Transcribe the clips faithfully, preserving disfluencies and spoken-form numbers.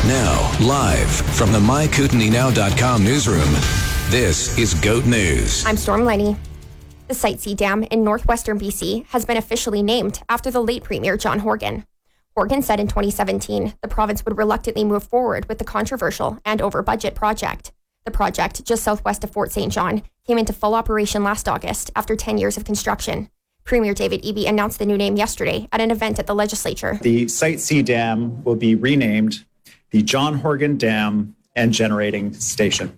Now, live from the my kootenai now dot com newsroom, this is GOAT News. I'm Storm Lenny. The Sightsee Dam in northwestern B C has been officially named after the late Premier John Horgan. Horgan said in twenty seventeen the province would reluctantly move forward with the controversial and over-budget project. The project, just southwest of Fort Saint John, came into full operation last August after ten years of construction. Premier David Eby announced the new name yesterday at an event at the legislature. The Sightsee Dam will be renamed the John Horgan Dam and Generating Station.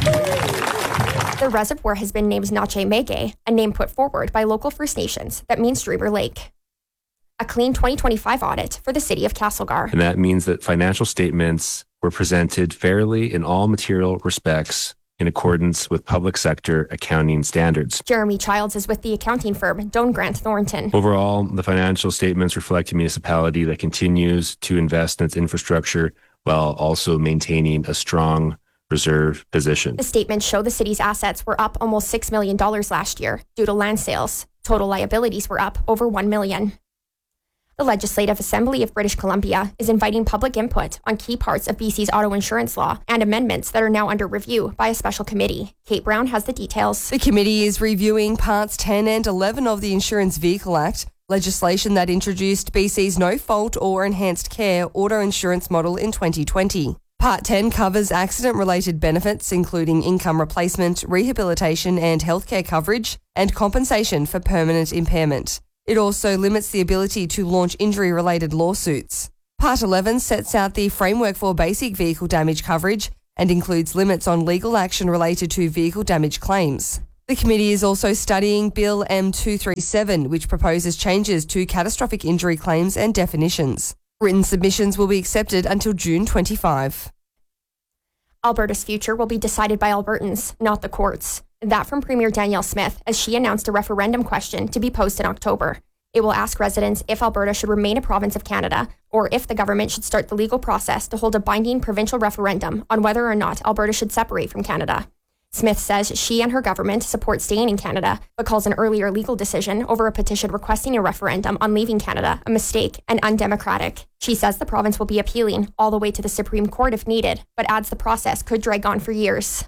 The reservoir has been named Nache Mege, a name put forward by local First Nations that means Dreamer Lake. A clean twenty twenty-five audit for the city of Castlegar. And that means that financial statements were presented fairly in all material respects in accordance with public sector accounting standards. Jeremy Childs is with the accounting firm Doan Grant Thornton. Overall, the financial statements reflect a municipality that continues to invest in its infrastructure while also maintaining a strong reserve position. The statements show the city's assets were up almost six million dollars last year due to land sales. Total liabilities were up over one million dollars. The Legislative Assembly of British Columbia is inviting public input on key parts of B C's auto insurance law and amendments that are now under review by a special committee. Kate Brown has the details. The committee is reviewing parts ten and eleven of the Insurance Vehicle Act, legislation that introduced B C's no-fault or enhanced care auto insurance model in twenty twenty. Part ten covers accident-related benefits, including income replacement, rehabilitation and healthcare coverage, and compensation for permanent impairment. It also limits the ability to launch injury-related lawsuits. Part eleven sets out the framework for basic vehicle damage coverage and includes limits on legal action related to vehicle damage claims. The committee is also studying Bill M two thirty-seven, which proposes changes to catastrophic injury claims and definitions. Written submissions will be accepted until June twenty-fifth. Alberta's future will be decided by Albertans, not the courts. That from Premier Danielle Smith as she announced a referendum question to be posed in October. It will ask residents if Alberta should remain a province of Canada or if the government should start the legal process to hold a binding provincial referendum on whether or not Alberta should separate from Canada. Smith says she and her government support staying in Canada, but calls an earlier legal decision over a petition requesting a referendum on leaving Canada a mistake and undemocratic. She says the province will be appealing all the way to the Supreme Court if needed, but adds the process could drag on for years.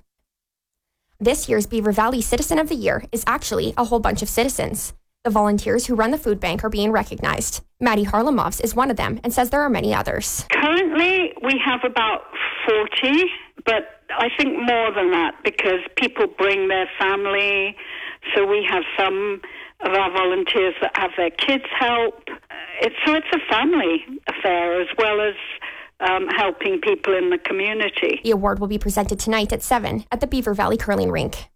This year's Beaver Valley Citizen of the Year is actually a whole bunch of citizens. The volunteers who run the food bank are being recognized. Maddie Harlamovs is one of them and says there are many others. Currently, we have about forty, but I think more than that because people bring their family. So we have some of our volunteers that have their kids help. It's, so it's a family affair as well as Um, helping people in the community. The award will be presented tonight at seven at the Beaver Valley Curling Rink.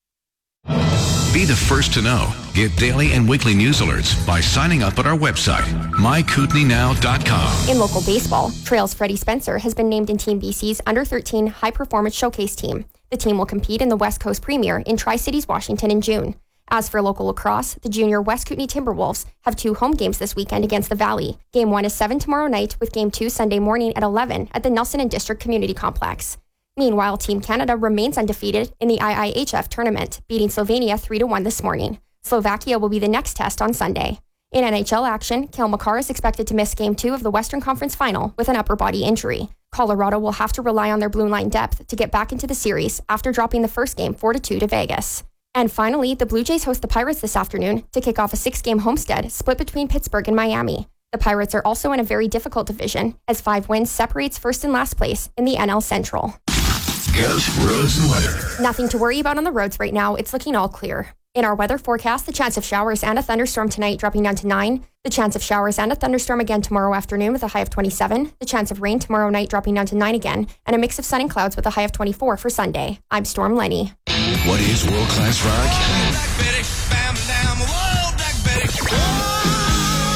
Be the first to know. Get daily and weekly news alerts by signing up at our website, my kootenai now dot com. In local baseball, Trails Freddie Spencer has been named in Team B C's under thirteen High Performance Showcase team. The team will compete in the West Coast Premier in Tri-Cities, Washington in June. As for local lacrosse, the junior West Kootenai Timberwolves have two home games this weekend against the Valley. Game one is seven tomorrow night with game two Sunday morning at eleven at the Nelson and District Community Complex. Meanwhile, Team Canada remains undefeated in the I I H F tournament, beating Slovenia three to one this morning. Slovakia will be the next test on Sunday. In N H L action, Cale Makar is expected to miss game two of the Western Conference Final with an upper body injury. Colorado will have to rely on their blue line depth to get back into the series after dropping the first game four to two to Vegas. And finally, the Blue Jays host the Pirates this afternoon to kick off a six-game homestead split between Pittsburgh and Miami. The Pirates are also in a very difficult division, as five wins separates first and last place in the N L Central. GOAT roads and weather. Nothing to worry about on the roads right now. It's looking all clear. In our weather forecast, the chance of showers and a thunderstorm tonight dropping down to nine. The chance of showers and a thunderstorm again tomorrow afternoon with a high of twenty-seven. The chance of rain tomorrow night dropping down to nine again. And a mix of sun and clouds with a high of twenty-four for Sunday. I'm Storm Lenny. What is world-class rock?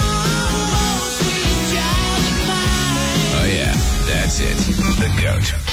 Oh yeah, that's it. The GOAT.